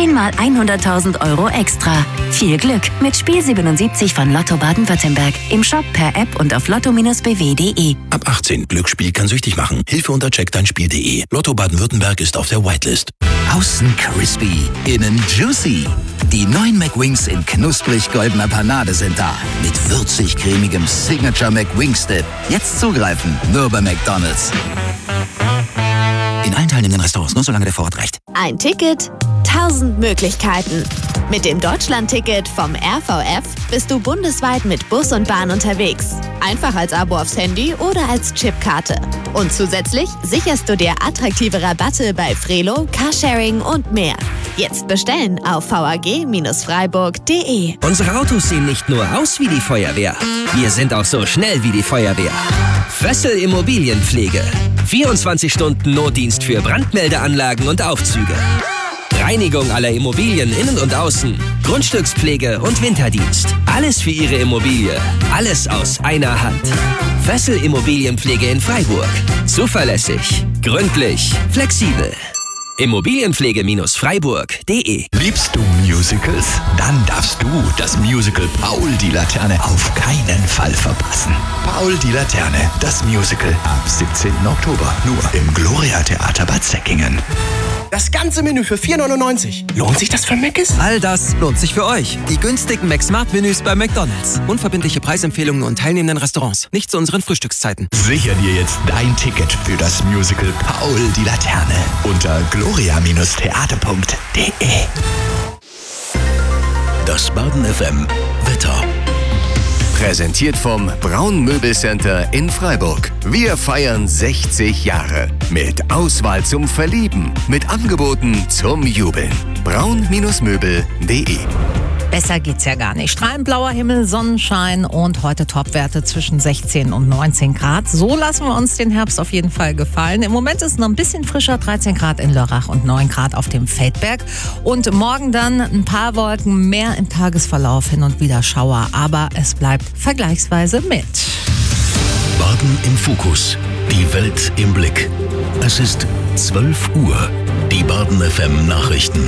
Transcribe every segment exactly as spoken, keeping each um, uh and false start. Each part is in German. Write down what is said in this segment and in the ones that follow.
zehnmal hunderttausend Euro extra. Viel Glück mit Spiel siebenundsiebzig von Lotto Baden-Württemberg. Im Shop, per App und auf lotto Bindestrich b w punkt d e. Ab achtzehn. Glücksspiel kann süchtig machen. Hilfe unter check dein spiel punkt d e. Lotto Baden-Württemberg ist auf der Whitelist. Außen crispy, innen juicy. Die neuen McWings in knusprig goldener Panade sind da. Mit würzig cremigem Signature McWings Dip. Jetzt zugreifen, nur bei McDonald's. In allen teilnehmenden Restaurants, nur solange der Vorrat reicht. Ein Ticket, tausend Möglichkeiten. Mit dem Deutschland-Ticket vom R V F bist du bundesweit mit Bus und Bahn unterwegs. Einfach als Abo aufs Handy oder als Chipkarte. Und zusätzlich sicherst du dir attraktive Rabatte bei Frelo, Carsharing und mehr. Jetzt bestellen auf v a g freiburg punkt d e. Unsere Autos sehen nicht nur aus wie die Feuerwehr. Wir sind auch so schnell wie die Feuerwehr. Fössl Immobilienpflege. vierundzwanzig Stunden Notdienst für Brandmeldeanlagen und Aufzüge. Reinigung aller Immobilien innen und außen. Grundstückspflege und Winterdienst. Alles für Ihre Immobilie. Alles aus einer Hand. Fössl Immobilienpflege in Freiburg. Zuverlässig, gründlich, flexibel. Immobilienpflege Freiburg punkt d e. Liebst du Musicals? Dann darfst du das Musical Paul die Laterne auf keinen Fall verpassen. Paul die Laterne, das Musical ab siebzehnten Oktober. Nur im Gloria Theater Bad Säckingen. Das ganze Menü für vier neunundneunzig. Lohnt sich das für Mc's? All das lohnt sich für euch. Die günstigen McSmart-Menüs bei McDonald's. Unverbindliche Preisempfehlungen und teilnehmenden Restaurants. Nicht zu unseren Frühstückszeiten. Sicher dir jetzt dein Ticket für das Musical Paul die Laterne unter gloria theater punkt d e. Das Baden F M Wetter. Präsentiert vom Braun Möbelcenter in Freiburg. Wir feiern sechzig Jahre. Mit Auswahl zum Verlieben. Mit Angeboten zum Jubeln. braun Möbel punkt d e. Besser geht's ja gar nicht. Strahlend blauer Himmel, Sonnenschein und heute Topwerte zwischen sechzehn und neunzehn Grad. So lassen wir uns den Herbst auf jeden Fall gefallen. Im Moment ist es noch ein bisschen frischer, dreizehn Grad in Lörrach und neun Grad auf dem Feldberg. Und morgen dann ein paar Wolken mehr im Tagesverlauf, hin und wieder Schauer. Aber es bleibt vergleichsweise mild. Baden im Fokus. Die Welt im Blick. Es ist zwölf Uhr. Die Baden F M Nachrichten.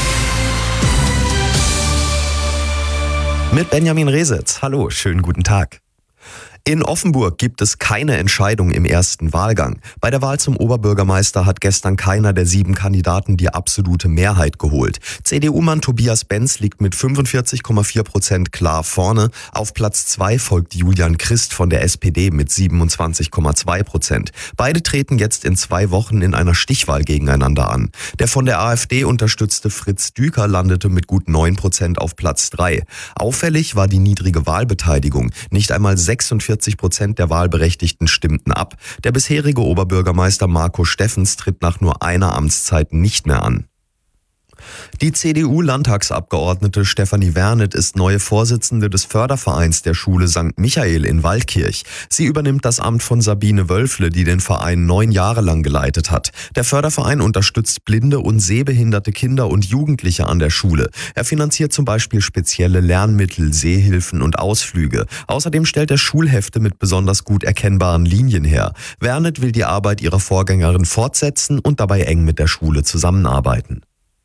Mit Benjamin Resetz. Hallo, schönen guten Tag. In Offenburg gibt es keine Entscheidung im ersten Wahlgang. Bei der Wahl zum Oberbürgermeister hat gestern keiner der sieben Kandidaten die absolute Mehrheit geholt. C D U-Mann Tobias Benz liegt mit fünfundvierzig Komma vier Prozent klar vorne. Auf Platz zwei folgt Julian Christ von der S P D mit siebenundzwanzig Komma zwei Prozent. Beide treten jetzt in zwei Wochen in einer Stichwahl gegeneinander an. Der von der AfD unterstützte Fritz Düker landete mit gut neun Prozent auf Platz drei. Auffällig war die niedrige Wahlbeteiligung. Nicht einmal sechsundvierzig Prozent der Wahlberechtigten stimmten ab. Der bisherige Oberbürgermeister Marco Steffens tritt nach nur einer Amtszeit nicht mehr an. Die C D U-Landtagsabgeordnete Stefanie Wernet ist neue Vorsitzende des Fördervereins der Schule Sankt Michael in Waldkirch. Sie übernimmt das Amt von Sabine Wölfle, die den Verein neun Jahre lang geleitet hat. Der Förderverein unterstützt blinde und sehbehinderte Kinder und Jugendliche an der Schule. Er finanziert zum Beispiel spezielle Lernmittel, Sehhilfen und Ausflüge. Außerdem stellt er Schulhefte mit besonders gut erkennbaren Linien her. Wernet will die Arbeit ihrer Vorgängerin fortsetzen und dabei eng mit der Schule zusammenarbeiten.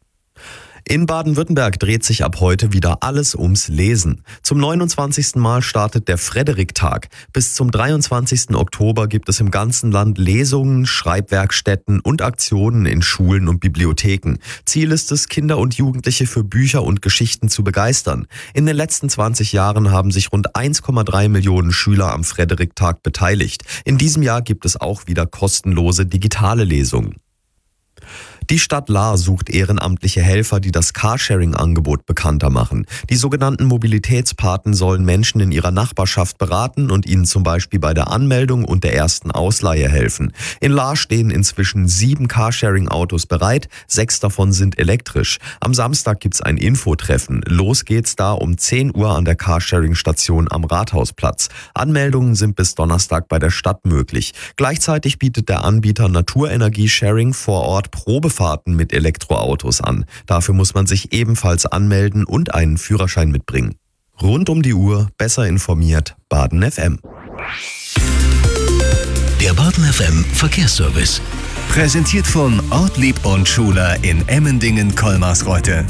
In Baden-Württemberg dreht sich ab heute wieder alles ums Lesen. Zum neunundzwanzigsten Mal startet der Frederik-Tag. Bis zum dreiundzwanzigsten Oktober gibt es im ganzen Land Lesungen, Schreibwerkstätten und Aktionen in Schulen und Bibliotheken. Ziel ist es, Kinder und Jugendliche für Bücher und Geschichten zu begeistern. In den letzten zwanzig Jahren haben sich rund eins Komma drei Millionen Schüler am Frederik-Tag beteiligt. In diesem Jahr gibt es auch wieder kostenlose digitale Lesungen. Die Stadt Lahr sucht ehrenamtliche Helfer, die das Carsharing-Angebot bekannter machen. Die sogenannten Mobilitätspaten sollen Menschen in ihrer Nachbarschaft beraten und ihnen zum Beispiel bei der Anmeldung und der ersten Ausleihe helfen. In Lahr stehen inzwischen sieben Carsharing-Autos bereit, sechs davon sind elektrisch. Am Samstag gibt's ein Infotreffen. Los geht's da um zehn Uhr an der Carsharing-Station am Rathausplatz. Anmeldungen sind bis Donnerstag bei der Stadt möglich. Gleichzeitig bietet der Anbieter Naturenergie-Sharing vor Ort Probefahrten mit Elektroautos an. Dafür muss man sich ebenfalls anmelden und einen Führerschein mitbringen. Rund um die Uhr, besser informiert, Baden F M. Der Baden F M Verkehrsservice. Präsentiert von Ortlieb und Schuler in Emmendingen-Kolmarsreuth.